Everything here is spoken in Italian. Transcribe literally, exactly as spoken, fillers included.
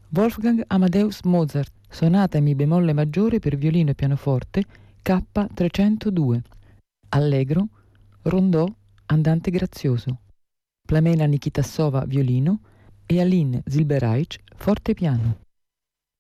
Wolfgang Amadeus Mozart, sonata in mi bemolle maggiore per violino e pianoforte K trecentodue. Allegro, rondò, andante grazioso. Plamena Nikitasova, violino, e Aline Zilbereich, fortepiano.